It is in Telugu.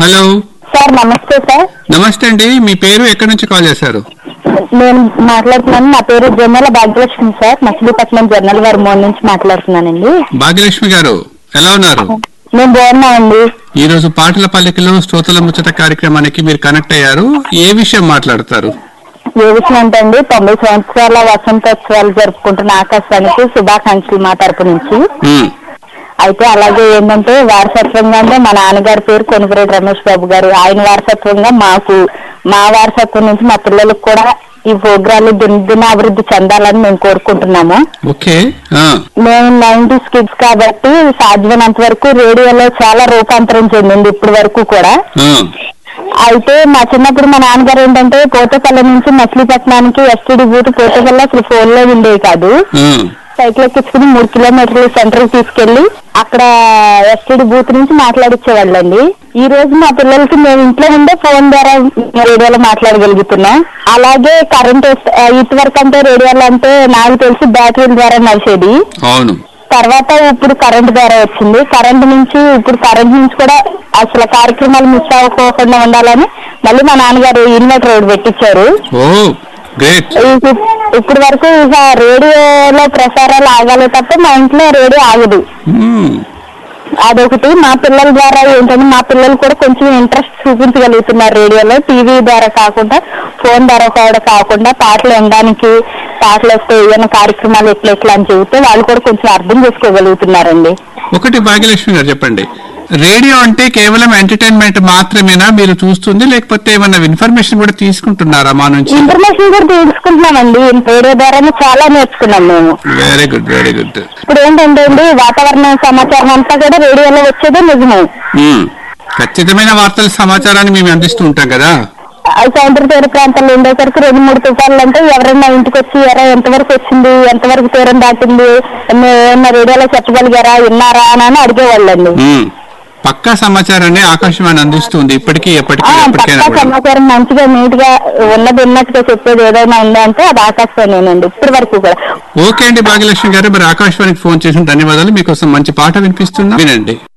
హలో సార్, నమస్తే సార్. నమస్తే అండి. మీ పేరు ఎక్కడి నుంచి కాల్ చేశారు? నేను మాట్లాడుతున్నాను. నా పేరు జొన్నల భాగ్యలక్ష్మి సార్. మచిలీపట్నం జొన్నల వారి మోన్ నుంచి మాట్లాడుతున్నానండి. భాగ్యలక్ష్మి గారు ఎలా ఉన్నారు? నేను బాగున్నానండి. ఈ రోజు పాటల పల్లికలో శ్రోతల ముచ్చట కార్యక్రమానికి మీరు కనెక్ట్ అయ్యారు. ఏ విషయం మాట్లాడతారు? ఏ విషయం అంటే అండి, 90 సంవత్సరాల వసంతోత్సవాలు జరుపుకుంటున్న ఆకాశానికి శుభాకాంక్షలు మా తరపు నుంచి. అయితే అలాగే ఏంటంటే వారసత్వంగా అంటే మా నాన్నగారి పేరు కొనుగురేటి రమేష్ బాబు గారు. ఆయన వారసత్వంగా మా వారసత్వం నుంచి మా పిల్లలకు కూడా ఈ ప్రోగ్రాంలు దినాభివృద్ధి చెందాలని మేము కోరుకుంటున్నాము. మేము 90s కిడ్స్ కాబట్టి సాధ్యమైనంత వరకు రేడియోలో చాలా రూపాంతరం చెందింది ఇప్పటి వరకు కూడా. అయితే మా చిన్నప్పుడు మా నాన్నగారు ఏంటంటే పోతపల్లి నుంచి మచిలీపట్నానికి ఎస్టీడీ బూత్ పోతపల్లి అసలు ఫోన్ లో ఉండేవి కాదు. సైకిల్ ఎక్కించుకుని 3 కిలోమీటర్లు సెంటర్ తీసుకెళ్లి అక్కడ ఎస్టీడీ బూత్ నుంచి మాట్లాడిచ్చేవాళ్ళండి. ఈ రోజు మా పిల్లలకి మేము ఇంట్లో ఉండే ఫోన్ ద్వారా రేడియోలో మాట్లాడగలుగుతున్నాం. అలాగే కరెంట్ ఇటు వరకు అంటే రేడియోలో అంటే నాకు తెలిసి బ్యాటరీల ద్వారా నడిచేది. తర్వాత ఇప్పుడు కరెంట్ ద్వారా వచ్చింది. కరెంట్ నుంచి కూడా అసలు కార్యక్రమాలు మిస్ అవ్వకోకుండా ఉండాలని మళ్ళీ మా నాన్నగారు ఇన్వర్టర్ రోడ్ పెట్టించారు. ఇప్పుడు వరకు ఇక రేడియోలో ప్రసారాలు ఆగాలి తప్ప మా ఇంట్లో రేడియో ఆగదు. అదొకటి. మా పిల్లల ద్వారా ఏంటంటే మా పిల్లలు కూడా కొంచెం ఇంట్రెస్ట్ చూపించగలుగుతున్నారు రేడియోలో. టీవీ ద్వారా కాకుండా ఫోన్ ద్వారా కూడా కాకుండా పాటలు వినడానికి, పాటలు వస్తే ఏమైనా కార్యక్రమాలు ఎట్లా అని చెబితే వాళ్ళు కూడా కొంచెం అర్థం చేసుకోగలుగుతున్నారండి. ఒకటి భాగ్యలక్ష్మి గారు చెప్పండి, రేడియో అంటే కేవలం ఎంటర్టైన్మెంట్ మాత్రమేనా మీరు చూస్తుంది, లేకపోతే ఏమన్నా ఇన్ఫర్మేషన్ కూడా తీసుకుంటున్నారా మా నుంచి? ఇన్ఫర్మేషన్ కూడా తీసుకుంటున్నామండి. రేడియో ద్వారానే చాలా నేర్చుకున్నాం మేము. Very good, very good. ఇప్పుడు ఏంటంటే అండి, వాతావరణ సమాచారం అంతా కూడా రేడియోలో వచ్చేదే నిజమే. ఖచ్చితమైన వార్తల సమాచారాన్ని మేము అందిస్తూ ఉంటాం కదా. సముద్ర తీర ప్రాంతాల్లో ఉండేసరికి 2-3 తుఫాన్లు అంటే ఎవరైనా ఇంటికి వచ్చి ఎంతవరకు వచ్చింది, ఎంతవరకు తీరం దాటింది, ఏమన్నా రేడియోలో చెప్పగలిగారా, విన్నారా అని అడిగేవాళ్ళండి. పక్కా సమాచారాన్ని ఆకాశవాణి అందిస్తుంది ఇప్పటికీ ఎప్పటికీ. పక్కా సమాచారం మంచిగా నీట్ గా ఉన్నట్టుగా చెప్పేది ఏదైనా ఉందా అంటే అది ఆకాశవాణి ఇప్పటి వరకు కూడా. ఓకే అండి భాగ్యలక్ష్మి గారు, మరి ఆకాశవాణికి ఫోన్ చేసిన ధన్యవాదాలు. మీకోసం మంచి పాట వినిపిస్తున్నా, వినండి.